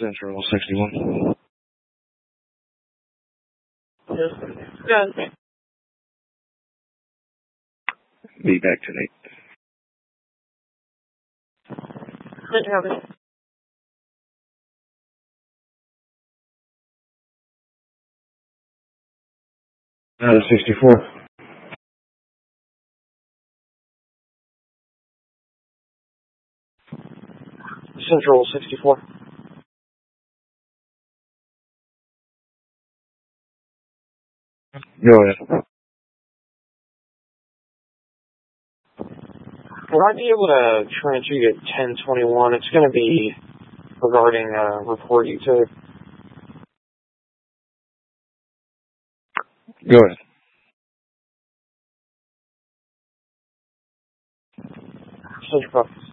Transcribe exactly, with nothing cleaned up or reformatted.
Central sixty-one. Yeah. Be back tonight. Good job. Uh, sixty-four. Central sixty-four. Go ahead. Would I be able to transfer you to ten twenty-one? It's going to be regarding a report you took. Go ahead. Central.